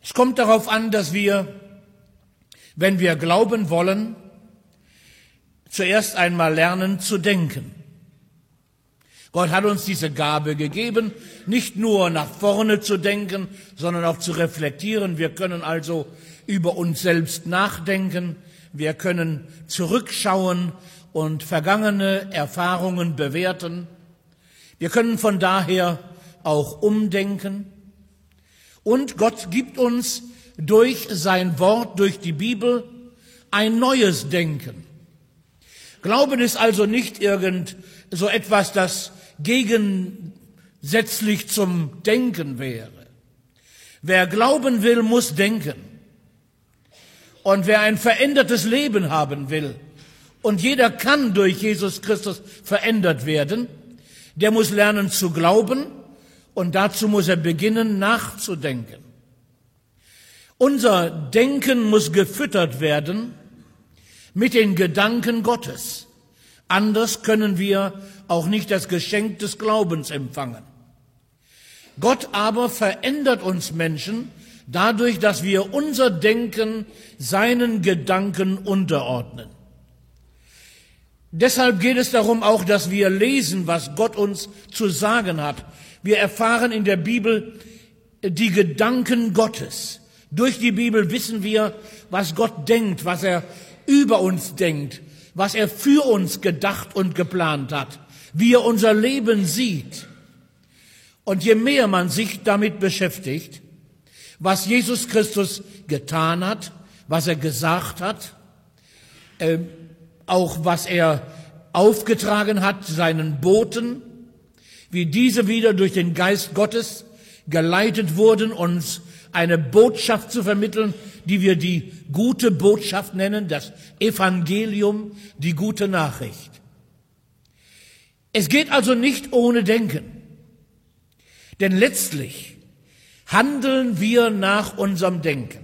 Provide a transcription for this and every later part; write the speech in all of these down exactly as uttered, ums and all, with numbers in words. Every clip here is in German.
Es kommt darauf an, dass wir, wenn wir glauben wollen, zuerst einmal lernen zu denken. Gott hat uns diese Gabe gegeben, nicht nur nach vorne zu denken, sondern auch zu reflektieren. Wir können also über uns selbst nachdenken, wir können zurückschauen und vergangene Erfahrungen bewerten. Wir können von daher auch umdenken. Und Gott gibt uns durch sein Wort, durch die Bibel, ein neues Denken. Glauben ist also nicht irgend so etwas, das gegensätzlich zum Denken wäre. Wer glauben will, muss denken. Und wer ein verändertes Leben haben will, und jeder kann durch Jesus Christus verändert werden, der muss lernen zu glauben, und dazu muss er beginnen, nachzudenken. Unser Denken muss gefüttert werden mit den Gedanken Gottes. Anders können wir auch nicht das Geschenk des Glaubens empfangen. Gott aber verändert uns Menschen dadurch, dass wir unser Denken seinen Gedanken unterordnen. Deshalb geht es darum auch, dass wir lesen, was Gott uns zu sagen hat. Wir erfahren in der Bibel die Gedanken Gottes. Durch die Bibel wissen wir, was Gott denkt, was er über uns denkt, was er für uns gedacht und geplant hat, wie er unser Leben sieht. Und je mehr man sich damit beschäftigt, was Jesus Christus getan hat, was er gesagt hat, äh, auch was er aufgetragen hat, seinen Boten, wie diese wieder durch den Geist Gottes geleitet wurden, uns eine Botschaft zu vermitteln, die wir die gute Botschaft nennen, das Evangelium, die gute Nachricht. Es geht also nicht ohne Denken, denn letztlich handeln wir nach unserem Denken.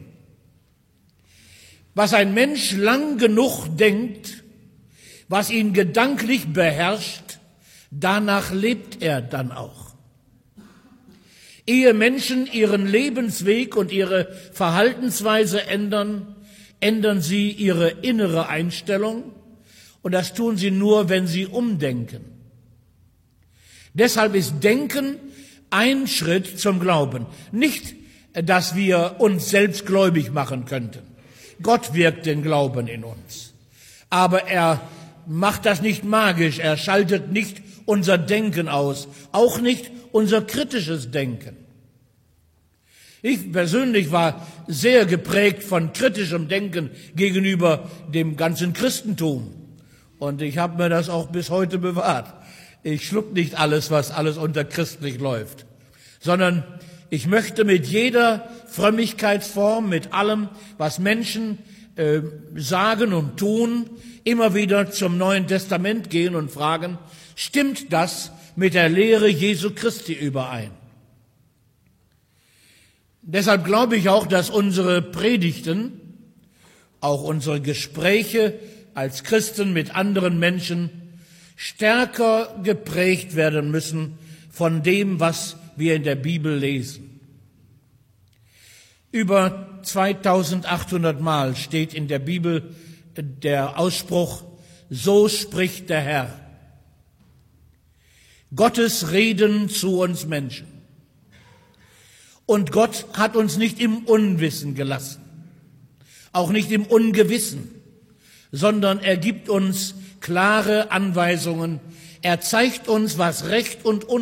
Was ein Mensch lang genug denkt, was ihn gedanklich beherrscht, danach lebt er dann auch. Ehe Menschen ihren Lebensweg und ihre Verhaltensweise ändern, ändern sie ihre innere Einstellung, und das tun sie nur, wenn sie umdenken. Deshalb ist Denken ein Schritt zum Glauben. Nicht, dass wir uns selbst gläubig machen könnten. Gott wirkt den Glauben in uns. Aber er macht das nicht magisch, er schaltet nicht unser Denken aus, auch nicht unser kritisches Denken. Ich persönlich war sehr geprägt von kritischem Denken gegenüber dem ganzen Christentum. Und ich habe mir das auch bis heute bewahrt. Ich schluck nicht alles, was alles unter christlich läuft, sondern ich möchte mit jeder Frömmigkeitsform, mit allem, was Menschen äh, sagen und tun, immer wieder zum Neuen Testament gehen und fragen, stimmt das mit der Lehre Jesu Christi überein? Deshalb glaube ich auch, dass unsere Predigten, auch unsere Gespräche als Christen mit anderen Menschen stärker geprägt werden müssen von dem, was wir in der Bibel lesen. Über zweitausendachthundert Mal steht in der Bibel der Ausspruch, so spricht der Herr. Gottes Reden zu uns Menschen. Und Gott hat uns nicht im Unwissen gelassen, auch nicht im Ungewissen, sondern er gibt uns klare Anweisungen. Er zeigt uns, was Recht und